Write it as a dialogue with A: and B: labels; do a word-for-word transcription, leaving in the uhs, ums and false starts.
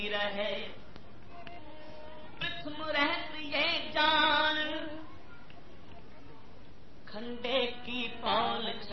A: रहे प्रथम रहत ये जान खंडे की पाल